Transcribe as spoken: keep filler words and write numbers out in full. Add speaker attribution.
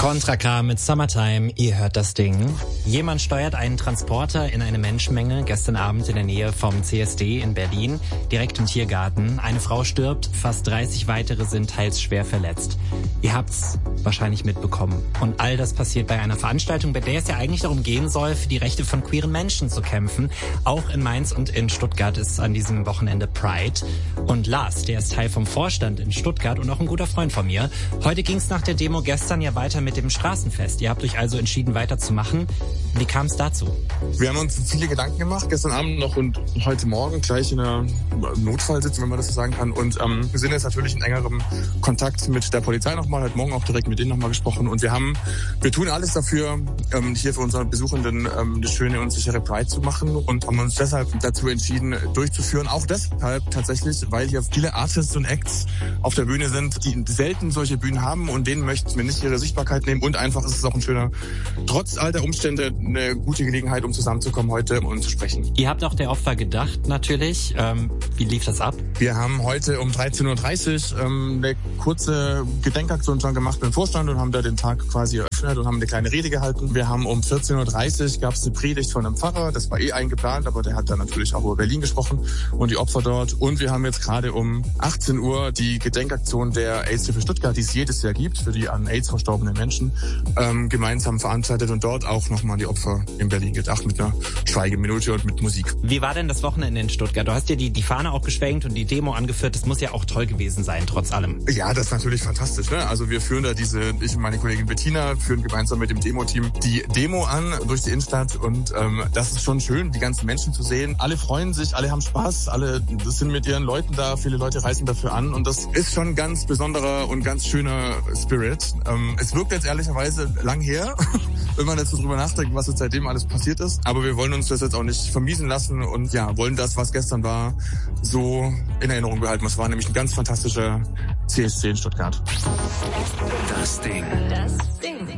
Speaker 1: Contra K mit Summertime, ihr hört das Ding. Jemand steuert einen Transporter in eine Menschenmenge gestern Abend in der Nähe vom C S D in Berlin, direkt im Tiergarten. Eine Frau stirbt, fast dreißig weitere sind teils schwer verletzt. Ihr habt's wahrscheinlich mitbekommen. Und all das passiert bei einer Veranstaltung, bei der es ja eigentlich darum gehen soll, für die Rechte von queeren Menschen zu kämpfen. Auch in Mainz und in Stuttgart ist an diesem Wochenende Pride. Und Lars, der ist Teil vom Vorstand in Stuttgart und auch ein guter Freund von mir. Heute ging's nach der Demo gestern ja weiter mit dem Straßenfest. Ihr habt euch also entschieden, weiterzumachen. Wie kam es dazu?
Speaker 2: Wir haben uns viele Gedanken gemacht, gestern Abend noch und heute Morgen gleich in einer Notfallsitzung, wenn man das so sagen kann. Und ähm, wir sind jetzt natürlich in engerem Kontakt mit der Polizei nochmal, heute Morgen auch direkt mit denen nochmal gesprochen. Und wir haben, wir tun alles dafür, ähm, hier für unsere Besuchenden ähm, eine schöne und sichere Pride zu machen und haben uns deshalb dazu entschieden, durchzuführen. Auch deshalb tatsächlich, weil hier viele Artists und Acts auf der Bühne sind, die selten solche Bühnen haben und denen möchten wir nicht ihre Sichtbarkeit nehmen. Und einfach ist es auch ein schöner, trotz all der Umstände, eine gute Gelegenheit, um zusammenzukommen heute und zu sprechen.
Speaker 1: Ihr habt auch der Opfer gedacht, natürlich. Ähm, wie lief das ab?
Speaker 2: Wir haben heute um dreizehn Uhr dreißig ähm, eine kurze Gedenkaktion schon gemacht mit dem Vorstand und haben da den Tag quasi eröffnet und haben eine kleine Rede gehalten. Wir haben um vierzehn Uhr dreißig gab es eine Predigt von einem Pfarrer, das war eh eingeplant, aber der hat dann natürlich auch über Berlin gesprochen und die Opfer dort. Und wir haben jetzt gerade um achtzehn Uhr die Gedenkaktion der AIDS-Hilfe Stuttgart, die es jedes Jahr gibt, für die an AIDS verstorbenen Menschen, ähm, gemeinsam veranstaltet und dort auch nochmal die Opfer in Berlin gedacht mit einer Schweigeminute und mit Musik.
Speaker 1: Wie war denn das Wochenende in Stuttgart? Du hast ja die, die Fahne auch geschwenkt und die Demo angeführt. Das muss ja auch toll gewesen sein, trotz allem.
Speaker 2: Ja, das ist natürlich fantastisch, ne? Also wir führen da diese, ich und meine Kollegin Bettina führen gemeinsam mit dem Demo-Team die Demo an durch die Innenstadt und ähm, das ist schon schön, die ganzen Menschen zu sehen. Alle freuen sich, alle haben Spaß, alle sind mit ihren Leuten da, viele Leute reisen dafür an und das ist schon ein ganz besonderer und ganz schöner Spirit. Ähm, es wirkt jetzt ehrlicherweise lang her, wenn man jetzt so drüber nachdenkt, was jetzt seitdem alles passiert ist. Aber wir wollen uns das jetzt auch nicht vermiesen lassen und ja, wollen das, was gestern war, so in Erinnerung behalten. Es war nämlich ein ganz fantastischer C S C in Stuttgart.
Speaker 3: Das Ding.
Speaker 4: Das Ding.